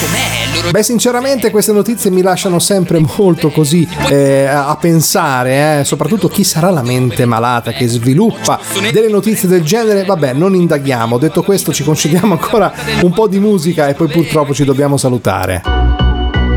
Beh, sinceramente queste notizie mi lasciano sempre molto così a pensare, soprattutto chi sarà la mente malata che sviluppa delle notizie del genere. Vabbè, non indaghiamo. Detto questo, ci concediamo ancora un po' di musica e poi purtroppo ci dobbiamo salutare.